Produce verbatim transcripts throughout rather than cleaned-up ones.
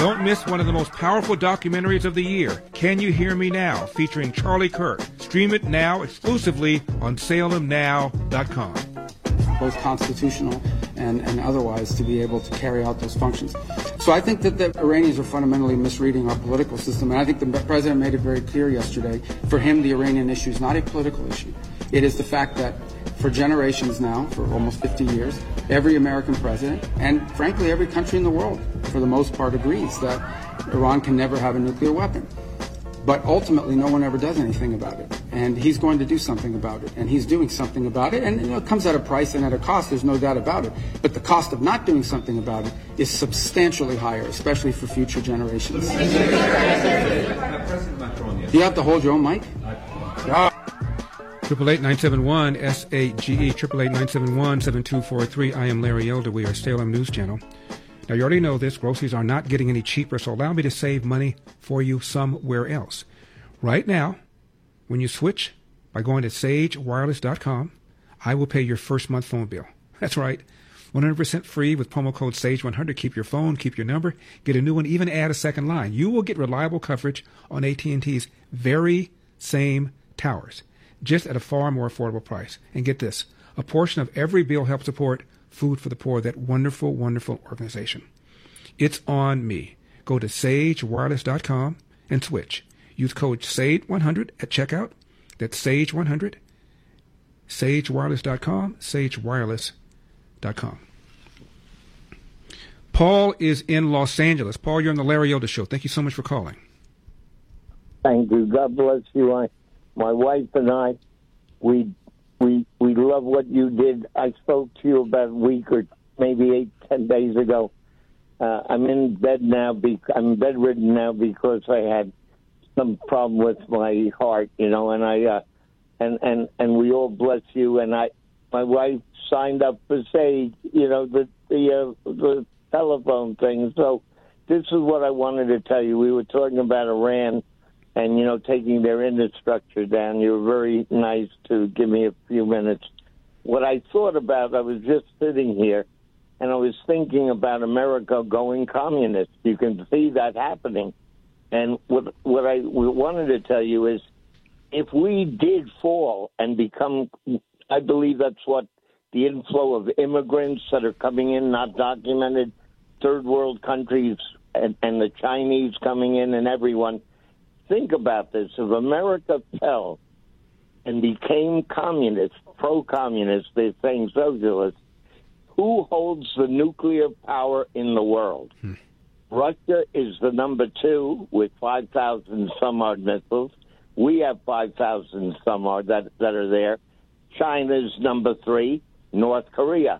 Don't miss one of the most powerful documentaries of the year, Can You Hear Me Now, featuring Charlie Kirk. Stream it now exclusively on Salem Now dot com. Both constitutional and, and otherwise, to be able to carry out those functions. So I think that the Iranians are fundamentally misreading our political system, and I think the president made it very clear yesterday. For him, the Iranian issue is not a political issue. It is the fact that for generations now, for almost fifty years, every American president, and frankly every country in the world, for the most part, agrees that Iran can never have a nuclear weapon. But ultimately, no one ever does anything about it. And he's going to do something about it. And he's doing something about it. And you know, it comes at a price and at a cost, there's no doubt about it. But the cost of not doing something about it is substantially higher, especially for future generations. Do you have to hold your own mic? Yeah. Triple eight nine seven one S A G E, triple eight nine seven one seven two four three. I am Larry Elder. We are Salem News Channel. Now, you already know this. Groceries are not getting any cheaper, so allow me to save money for you somewhere else. Right now, when you switch by going to sage wireless dot com, I will pay your first month phone bill. That's right. one hundred percent free with promo code sage one hundred. Keep your phone, keep your number, get a new one, even add a second line. You will get reliable coverage on A T and T's very same towers, just at a far more affordable price. And get this, a portion of every bill helps support Food for the Poor, that wonderful, wonderful organization. It's on me. Go to sage wireless dot com and switch. Use code sage one hundred at checkout. That's sage one hundred. sage wireless dot com, sage wireless dot com. Paul is in Los Angeles. Paul, you're on the Larry Elder Show. Thank you so much for calling. Thank you. God bless you. I, my wife and I, we we we love what you did. I spoke to you about a week or maybe eight, ten days ago. Uh, I'm in bed now. Be, I'm bedridden now because I had some problem with my heart, you know. And I uh, and and and we all bless you. And I, my wife signed up for Sage, you know, the the uh, the telephone thing. So this is what I wanted to tell you. We were talking about Iran and, you know, taking their infrastructure down. You were very nice to give me a few minutes. What I thought about, I was just sitting here, and I was thinking about America going communist. You can see that happening. And what what I wanted to tell you is, if we did fall and become, I believe that's what the inflow of immigrants that are coming in, not documented, third world countries, and, and the Chinese coming in and everyone. Think about this. If America fell and became communist, pro-communist, they're saying socialist, who holds the nuclear power in the world? Hmm. Russia is the number two with five thousand some odd missiles. We have five thousand some odd that, that are there. China's number three, North Korea.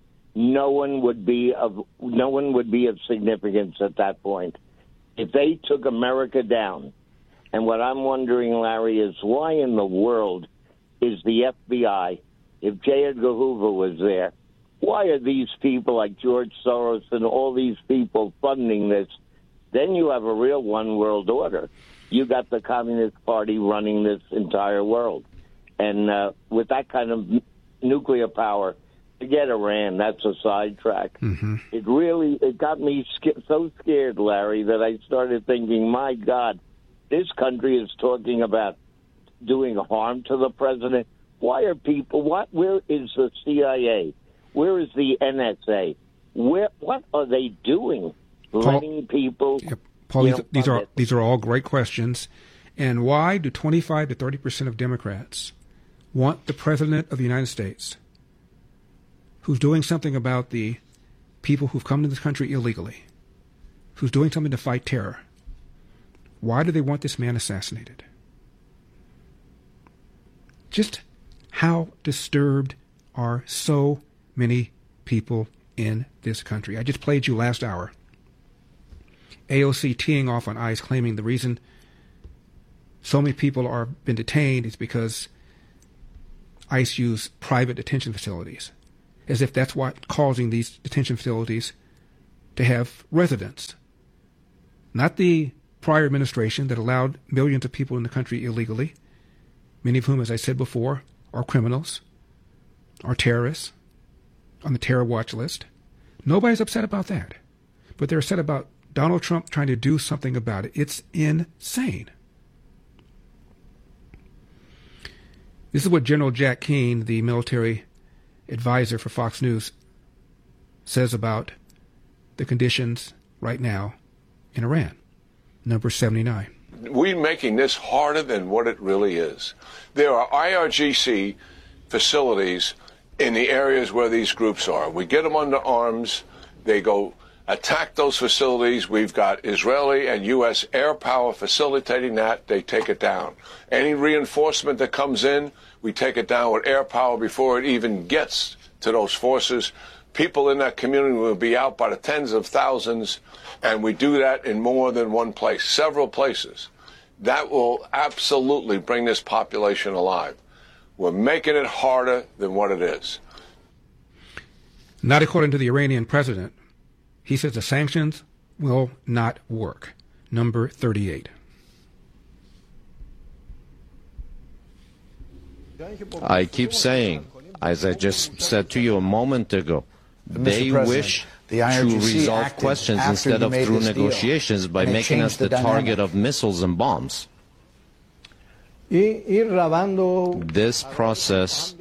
No one would be of no one would be of significance at that point. If they took America down. And what I'm wondering, Larry, is why in the world is the F B I, if J. Edgar Hoover was there, why are these people like George Soros and all these people funding this? Then you have a real one world order. You got the Communist Party running this entire world. And uh, with that kind of n- nuclear power, forget Iran, that's a sidetrack. Mm-hmm. It really, it got me sc- so scared, Larry, that I started thinking, my God, this country is talking about doing harm to the president. Why are people, what, where is the C I A? Where is the N S A? Where, what are they doing? Paul, Letting people... Yep. Paul, these, these are these are all great questions. And why do twenty-five to thirty percent of Democrats want the president of the United States, who's doing something about the people who've come to this country illegally, who's doing something to fight terror, why do they want this man assassinated? Just how disturbed are so many people in this country? I just played you last hour A O C teeing off on ICE, claiming the reason so many people are been detained is because ICE use private detention facilities, as if that's what causing these detention facilities to have residents. Not the prior administration that allowed millions of people in the country illegally, many of whom, as I said before, are criminals, are terrorists, on the terror watch list. Nobody's upset about that. But they're upset about Donald Trump trying to do something about it. It's insane. This is what General Jack Keane, the military advisor for Fox News, says about the conditions right now in Iran. Number seventy-nine. We're making this harder than what it really is. There are I R G C facilities in the areas where these groups are. We get them under arms. They go attack those facilities. We've got Israeli and U S air power facilitating that. They take it down. Any reinforcement that comes in, we take it down with air power before it even gets to those forces. People in that community will be out by the tens of thousands, and we do that in more than one place, several places. That will absolutely bring this population alive. We're making it harder than what it is. Not according to the Iranian president. He says the sanctions will not work. Number thirty-eight. I keep saying, as I just said to you a moment ago, they wish the I R G C to resolve questions instead of through negotiations by making us the, the target of missiles and bombs. This process,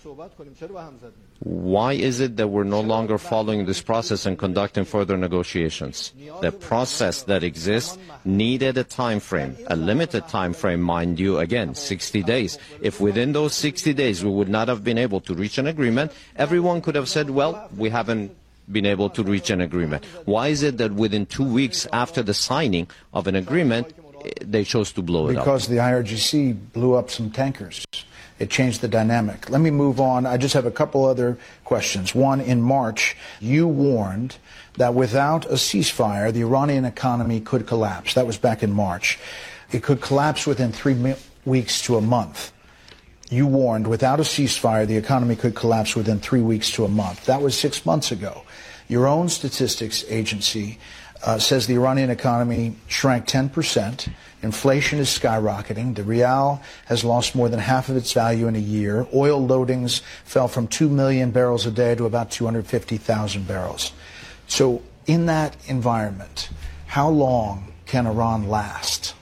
why is it that we're no longer following this process and conducting further negotiations? The process that exists needed a time frame, a limited time frame, mind you, again, sixty days. If within those sixty days we would not have been able to reach an agreement, everyone could have said, well, we haven't been able to reach an agreement. Why is it that within two weeks after the signing of an agreement, they chose to blow it up? Because the I R G C blew up some tankers. It changed the dynamic. Let me move on. I just have a couple other questions. One, in March, you warned that without a ceasefire, the Iranian economy could collapse. That was back in March. It could collapse within three mi- weeks to a month. You warned without a ceasefire, the economy could collapse within three weeks to a month. That was six months ago. Your own statistics agency uh, says the Iranian economy shrank ten percent. Inflation is skyrocketing. The rial has lost more than half of its value in a year. Oil loadings fell from two million barrels a day to about two hundred fifty thousand barrels. So in that environment, how long can Iran last?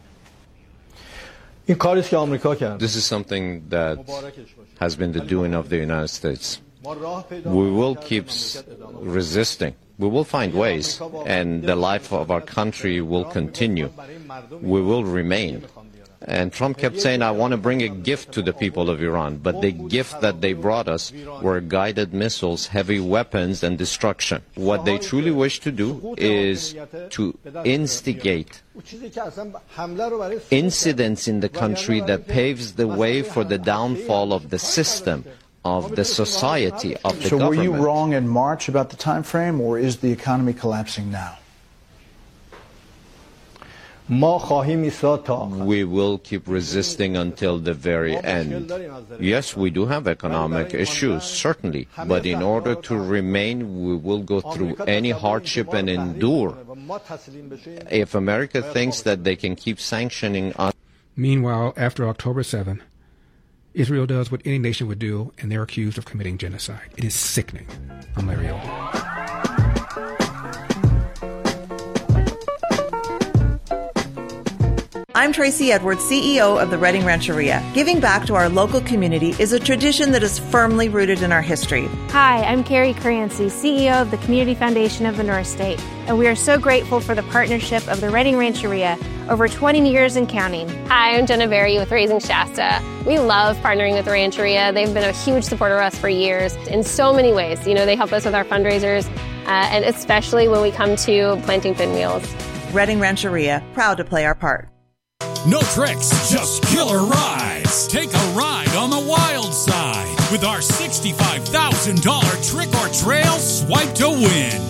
This is something that has been the doing of the United States. We will keep resisting. We will find ways, and the life of our country will continue. We will remain. And Trump kept saying, I want to bring a gift to the people of Iran. But the gift that they brought us were guided missiles, heavy weapons, and destruction. What they truly wish to do is to instigate incidents in the country that paves the way for the downfall of the system, of the society, of the so government. So were you wrong in March about the time frame, or is the economy collapsing now? We will keep resisting until the very end. Yes, we do have economic issues, certainly, but in order to remain, we will go through any hardship and endure. If America thinks that they can keep sanctioning us... Meanwhile, after October seventh, Israel does what any nation would do, and they're accused of committing genocide. It is sickening. I'm Larry Elder. I'm Tracy Edwards, C E O of the Redding Rancheria. Giving back to our local community is a tradition that is firmly rooted in our history. Hi, I'm Carrie Crancy, C E O of the Community Foundation of the North State, and we are so grateful for the partnership of the Redding Rancheria over twenty years and counting. Hi, I'm Jenna Berry with Raising Shasta. We love partnering with the Rancheria. They've been a huge supporter of us for years in so many ways. You know, they help us with our fundraisers, uh, and especially when we come to planting pinwheels. Redding Rancheria, proud to play our part. No tricks, just killer rides. Take a ride on the wild side with our sixty-five thousand dollars Trick or Trail Swipe to Win.